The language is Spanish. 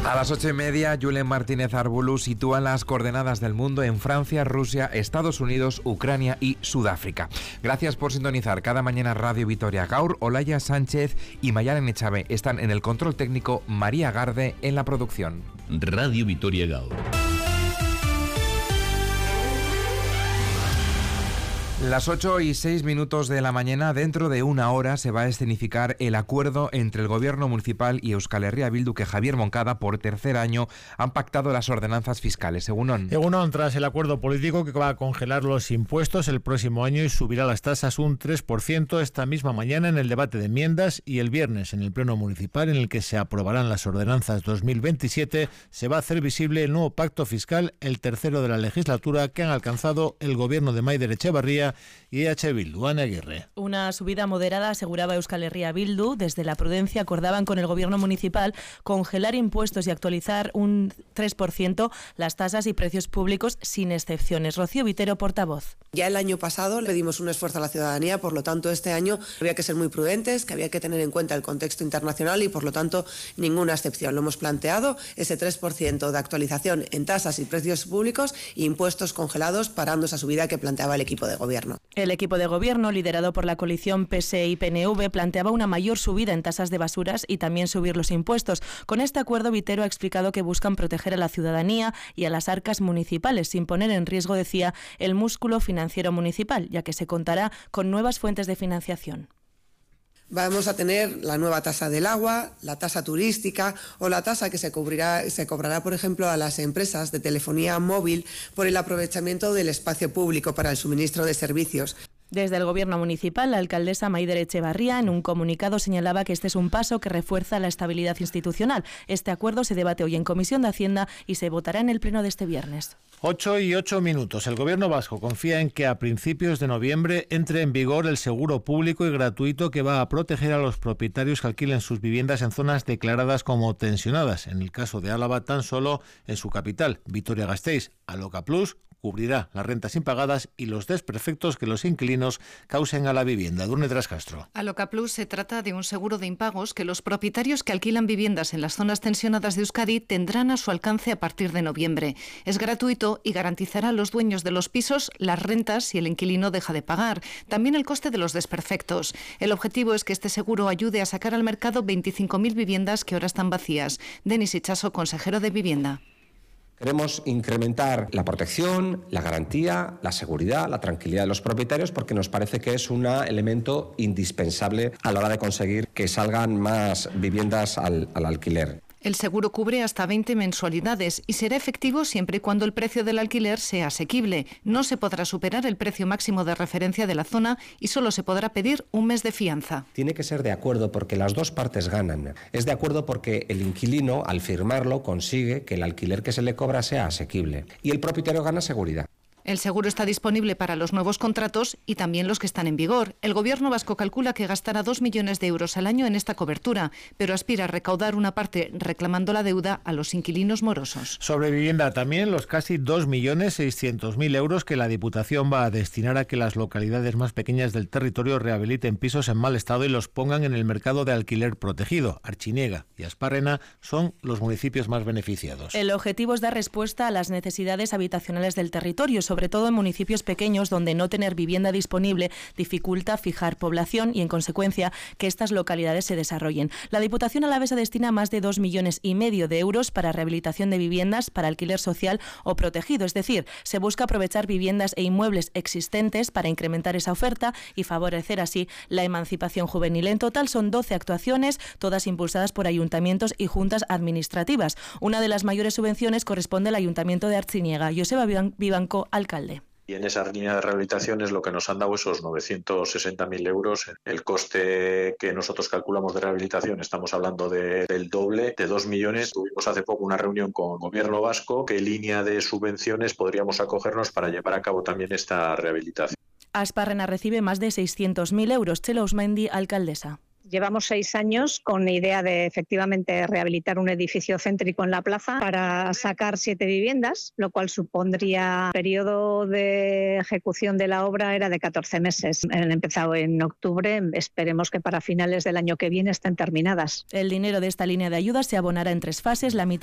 A las 8:30, Julen Martínez Arbulú sitúa las coordenadas del mundo en Francia, Rusia, Estados Unidos, Ucrania y Sudáfrica. Gracias por sintonizar cada mañana Radio Vitoria. Gaur, Olaya Sánchez y Mayalen Echave están en el control técnico, María Garde en la producción. Radio Vitoria Gaur. Las 8:06 de la mañana, dentro de una hora se va a escenificar el acuerdo entre el Gobierno municipal y Euskal Herria Bildu, que Javier Moncada, por tercer año, han pactado las ordenanzas fiscales. Egunon, tras el acuerdo político que va a congelar los impuestos el próximo año y subirá las tasas un 3% esta misma mañana en el debate de enmiendas, y el viernes en el Pleno Municipal, en el que se aprobarán las ordenanzas 2027, se va a hacer visible el nuevo pacto fiscal, el tercero de la legislatura, que han alcanzado el Gobierno de Maider Etxebarria y EH Bildu. Ana Aguirre. Una subida moderada, aseguraba Euskal Herria Bildu. Desde la prudencia acordaban con el Gobierno municipal congelar impuestos y actualizar un 3% las tasas y precios públicos sin excepciones. Rocío Vitero, portavoz. Ya el año pasado le dimos un esfuerzo a la ciudadanía, por lo tanto este año había que ser muy prudentes, que había que tener en cuenta el contexto internacional y por lo tanto ninguna excepción. Lo hemos planteado, ese 3% de actualización en tasas y precios públicos e impuestos congelados, parando esa subida que planteaba el equipo de gobierno. El equipo de gobierno, liderado por la coalición PSE y PNV, planteaba una mayor subida en tasas de basuras y también subir los impuestos. Con este acuerdo, Vitero ha explicado que buscan proteger a la ciudadanía y a las arcas municipales, sin poner en riesgo, decía, el músculo financiero municipal, ya que se contará con nuevas fuentes de financiación. Vamos a tener la nueva tasa del agua, la tasa turística o la tasa que se cobrará, por ejemplo, a las empresas de telefonía móvil por el aprovechamiento del espacio público para el suministro de servicios. Desde el Gobierno municipal, la alcaldesa Maider Etxebarria en un comunicado señalaba que este es un paso que refuerza la estabilidad institucional. Este acuerdo se debate hoy en Comisión de Hacienda y se votará en el pleno de este viernes. 8:08. El Gobierno vasco confía en que a principios de noviembre entre en vigor el seguro público y gratuito que va a proteger a los propietarios que alquilen sus viviendas en zonas declaradas como tensionadas. En el caso de Álava, tan solo en su capital, Vitoria-Gasteiz. Aloca Plus cubrirá las rentas impagadas y los desperfectos que los inquilinos causen a la vivienda. Durne Trascastro. Aloca Plus se trata de un seguro de impagos que los propietarios que alquilan viviendas en las zonas tensionadas de Euskadi tendrán a su alcance a partir de noviembre. Es gratuito y garantizará a los dueños de los pisos las rentas si el inquilino deja de pagar. También el coste de los desperfectos. El objetivo es que este seguro ayude a sacar al mercado 25.000 viviendas que ahora están vacías. Denis Itxaso, consejero de Vivienda. Queremos incrementar la protección, la garantía, la seguridad, la tranquilidad de los propietarios, porque nos parece que es un elemento indispensable a la hora de conseguir que salgan más viviendas al alquiler. El seguro cubre hasta 20 mensualidades y será efectivo siempre y cuando el precio del alquiler sea asequible. No se podrá superar el precio máximo de referencia de la zona y solo se podrá pedir un mes de fianza. Tiene que ser de acuerdo porque las dos partes ganan. Es de acuerdo porque el inquilino, al firmarlo, consigue que el alquiler que se le cobra sea asequible y el propietario gana seguridad. El seguro está disponible para los nuevos contratos y también los que están en vigor. El Gobierno vasco calcula que gastará 2 millones de euros al año en esta cobertura, pero aspira a recaudar una parte reclamando la deuda a los inquilinos morosos. Sobre vivienda también, los casi 2.600.000 euros que la Diputación va a destinar a que las localidades más pequeñas del territorio rehabiliten pisos en mal estado y los pongan en el mercado de alquiler protegido. Archiniega y Asparrena son los municipios más beneficiados. El objetivo es dar respuesta a las necesidades habitacionales del territorio, sobre todo en municipios pequeños donde no tener vivienda disponible dificulta fijar población y, en consecuencia, que estas localidades se desarrollen. La Diputación alavesa destina más de 2,5 millones de euros para rehabilitación de viviendas para alquiler social o protegido, es decir, se busca aprovechar viviendas e inmuebles existentes para incrementar esa oferta y favorecer así la emancipación juvenil. En total son 12 actuaciones, todas impulsadas por ayuntamientos y juntas administrativas. Una de las mayores subvenciones corresponde al Ayuntamiento de Artziniega. Joseba Vivanco, alcalde. Y en esa línea de rehabilitación es lo que nos han dado esos 960.000 euros. El coste que nosotros calculamos de rehabilitación, estamos hablando del doble, de 2 millones. Tuvimos hace poco una reunión con el Gobierno vasco. ¿Qué línea de subvenciones podríamos acogernos para llevar a cabo también esta rehabilitación? Asparrena recibe más de 600.000 euros. Chelo Usmendi, alcaldesa. Llevamos 6 años con la idea de efectivamente rehabilitar un edificio céntrico en la plaza para sacar 7 viviendas, lo cual supondría periodo de ejecución de la obra era de 14 meses. Han empezado en octubre, esperemos que para finales del año que viene estén terminadas. El dinero de esta línea de ayuda se abonará en 3 fases, la mitad